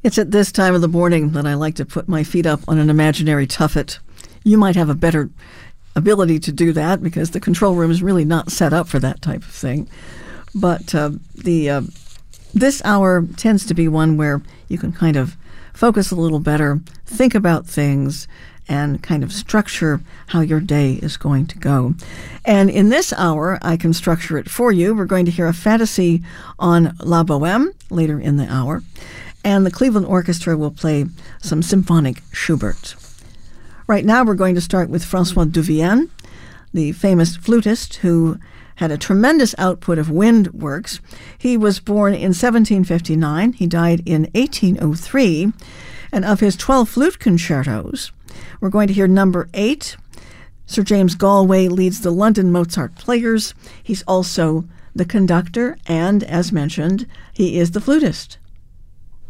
It's at this time of the morning that I like to put my feet up on an imaginary tuffet. You might have a better ability to do that because the control room is really not set up for that type of thing. But this hour tends to be one where you can kind of focus a little better, think about things, and kind of structure how your day is going to go. And in this hour, I can structure it for you. We're going to hear a fantasy on La Bohème later in the hour. And the Cleveland Orchestra will play some symphonic Schubert. Right now we're going to start with François Duvienne, the famous flutist who had a tremendous output of wind works. He was born in 1759. He died in 1803. And of his 12 flute concertos, we're going to hear number 8. Sir James Galway leads the London Mozart Players. He's also the conductor, and as mentioned, he is the flutist.